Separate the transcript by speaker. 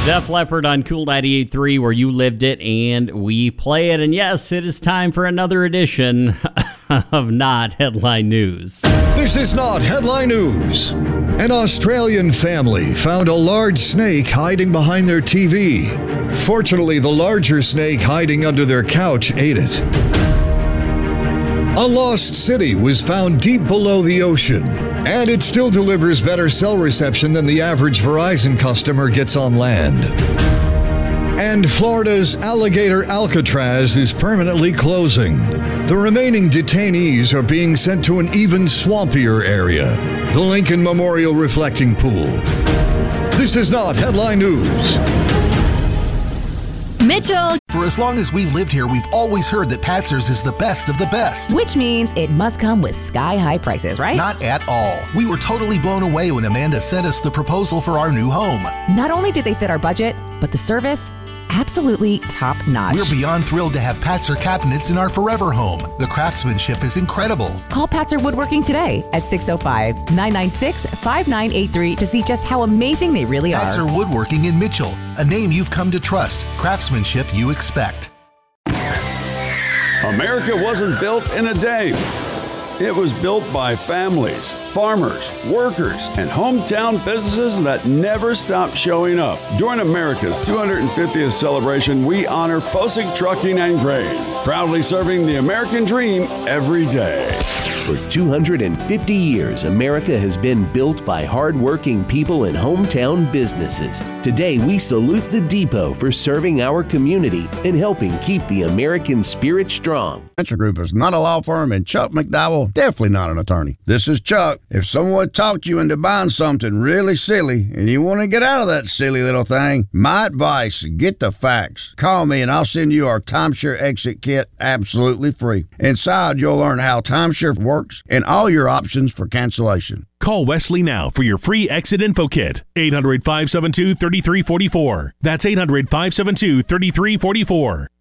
Speaker 1: Def Leppard on Cool 98.3, where you lived it and we play it. And yes, it is time for another edition of Not Headline News.
Speaker 2: This is Not Headline News. An Australian family found a large snake hiding behind their TV. Fortunately, the larger snake hiding under their couch ate it. A lost city was found deep below the ocean, and it still delivers better cell reception than the average Verizon customer gets on land. And Florida's alligator Alcatraz is permanently closing. The remaining detainees are being sent to an even swampier area, the Lincoln Memorial Reflecting Pool. This is Not Headline News.
Speaker 3: Mitchell.
Speaker 4: For as long as we've lived here, we've always heard that Patzer's is the best of the best.
Speaker 3: Which means it must come with sky-high prices, right?
Speaker 4: Not at all. We were totally blown away when Amanda sent us the proposal for our new home.
Speaker 3: Not only did they fit our budget, but the service, absolutely top-notch.
Speaker 4: We're beyond thrilled to have Patzer cabinets in our forever home. The craftsmanship is incredible.
Speaker 3: Call Patzer Woodworking today at 605-996-5983 to see just how amazing they really are.
Speaker 4: Patzer Woodworking in Mitchell, a name you've come to trust, craftsmanship you expect.
Speaker 5: America wasn't built in a day. It was built by families, farmers, workers, and hometown businesses that never stop showing up. During America's 250th celebration, we honor Posick Trucking and Grain, proudly serving the American dream every day.
Speaker 6: For 250 years, America has been built by hardworking people and hometown businesses. Today, we salute the Depot for serving our community and helping keep the American spirit strong.
Speaker 7: Venture Group is not a law firm, and Chuck McDowell, definitely not an attorney. This is Chuck. If someone talked you into buying something really silly and you want to get out of that silly little thing, my advice, get the facts. Call me and I'll send you our timeshare exit kit absolutely free. Inside, you'll learn how timeshare works and all your options for cancellation.
Speaker 8: Call Wesley now for your free exit info kit. 800-572-3344. That's 800-572-3344.